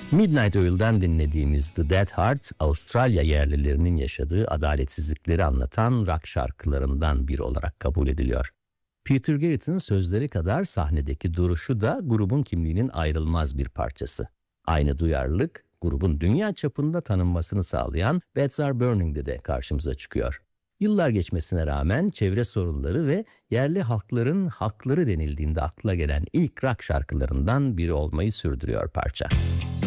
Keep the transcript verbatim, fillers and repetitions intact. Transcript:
Midnight Oil'den dinlediğimiz The Dead Heart, Avustralya yerlilerinin yaşadığı adaletsizlikleri anlatan rock şarkılarından biri olarak kabul ediliyor. Peter Garrett'ın sözleri kadar sahnedeki duruşu da grubun kimliğinin ayrılmaz bir parçası. Aynı duyarlılık, grubun dünya çapında tanınmasını sağlayan Beds Are Burning'de de karşımıza çıkıyor. Yıllar geçmesine rağmen çevre sorunları ve yerli halkların hakları denildiğinde akla gelen ilk rock şarkılarından biri olmayı sürdürüyor parça.